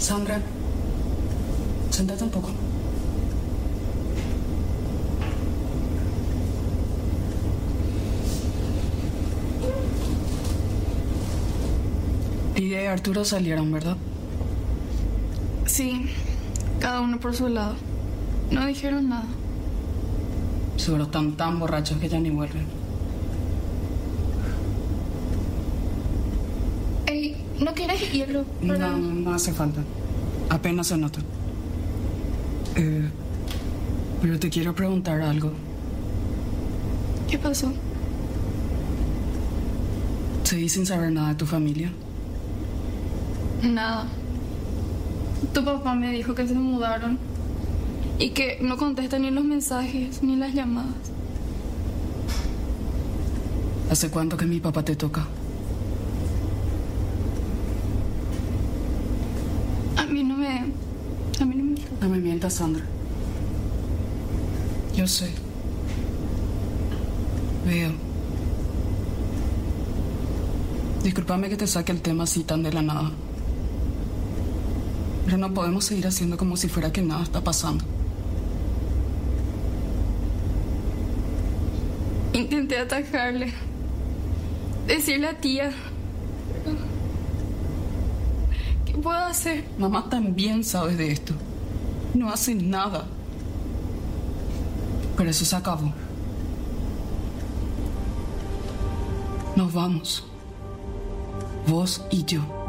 Sandra, sentate un poco. Lidia y Arturo salieron, ¿verdad? Sí, cada uno por su lado. No dijeron nada. Seguro están tan borrachos que ya ni vuelven. Ey, ¿no quieres irlo? No hace falta. Apenas se nota. Pero te quiero preguntar algo. ¿Qué pasó? Seguí sin saber nada de tu familia. Nada. Tu papá me dijo que se mudaron y que no contesta ni los mensajes ni las llamadas. ¿Hace cuánto que mi papá te toca? A mí no me No me mientas, Sandra. Yo sé. Veo. Discúlpame que te saque el tema así tan de la nada. Pero no podemos seguir haciendo como si fuera que nada está pasando. Intenté atajarle. Decirle a tía. ¿Qué puedo hacer? Mamá también sabe de esto. No hace nada. Pero eso se acabó. Nos vamos. Vos y yo.